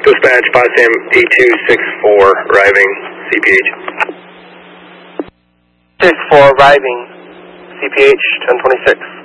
Dispatch, Potsdam 8264, arriving, CPH. 64, arriving, CPH 1026.